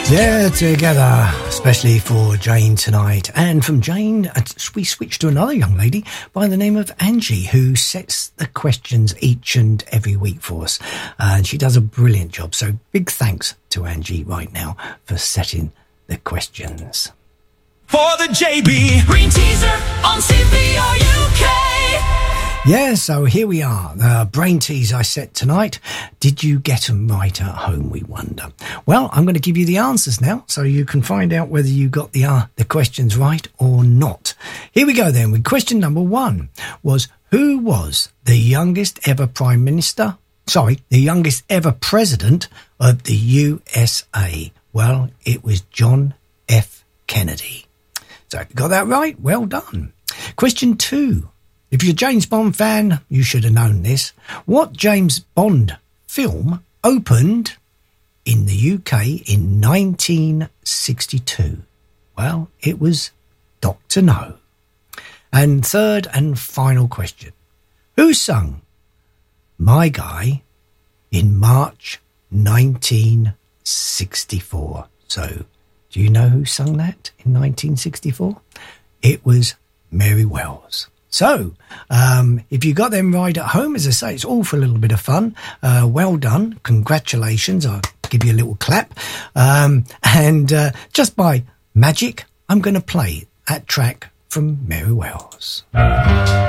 Yeah, together, especially for Jane tonight. And from Jane, we switch to another young lady by the name of Angie, who sets the questions each and every week for us. And she does a brilliant job. So big thanks to Angie right now for setting the questions. For the JB Green Teaser on CPR UK. Yeah, so here we are. The brain tease I set tonight. Did you get them right at home, we wonder? Well, I'm going to give you the answers now so you can find out whether you got the questions right or not. Here we go then with question number 1 was, who was the youngest ever Prime Minister? Sorry, the youngest ever President of the USA? Well, it was John F. Kennedy. So if you got that right, well done. Question 2. If you're a James Bond fan, you should have known this. What James Bond film opened in the UK in 1962? Well, it was Dr. No. And third and final question. Who sung My Guy in March 1964? So, do you know who sung that in 1964? It was Mary Wells. So, if you got them right at home, as I say, it's all for a little bit of fun. Well done. Congratulations. I'll give you a little clap. And just by magic, I'm going to play that track from Mary Wells.